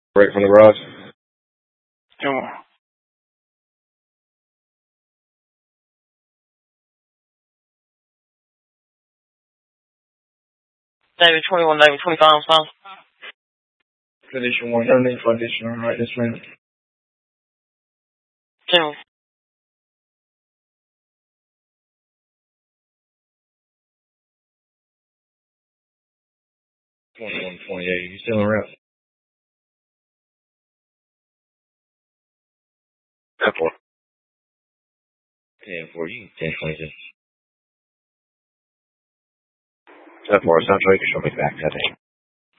Right from the garage. Come on. David 21, David 25, fine. Condition 1 underneath condition right this minute. General. 21, 28. You still in route? 10 4. 10 4. You 10 22. 10 4. It's not true. You can show me back that day.